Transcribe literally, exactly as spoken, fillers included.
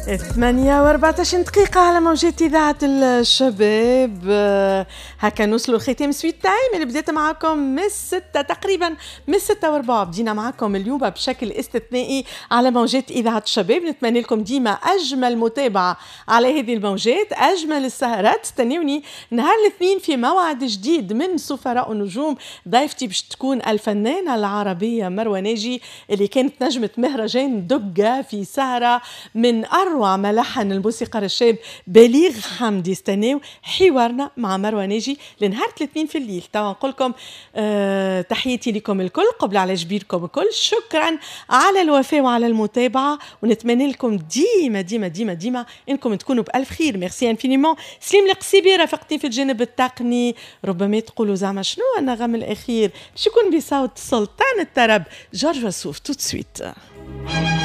ثمانية وأربعطاش دقيقة على موجات إذاعة الشباب. هكا نوصلوا لختام سويت تايم اللي بديت معاكم من الستة تقريبا، من الستة وربع بدينا معاكم اليوم بشكل استثنائي على موجات إذاعة الشباب. نتمنى لكم ديما أجمل متابعة على هذه الموجات، أجمل السهرات. استنوني نهار الاثنين في موعد جديد من سفراء النجوم. ضيفتي باش تكون الفنانة العربية مروى ناجي اللي كانت نجمة مهرجان دقة في سهرة من أروع ملحن الموسيقار الشاب بليغ حمدي. استناو حوارنا مع مروى ناجي لنهار الاثنين في الليل. توا نقول لكم أه تحياتي لكم الكل قبل على جبيركم الكل. شكرا على الوفاء وعلى المتابعة، ونتمنى لكم ديما ديما ديما ديما انكم تكونوا بألف خير. ميرسي انفينيمون. سليم القصيبي رافقتني في الجانب التقني. ربما تقولوا زعما شنو النغم الأخير باش يكون بصوت سلطان الطرب جورج وسوف. توت سويت.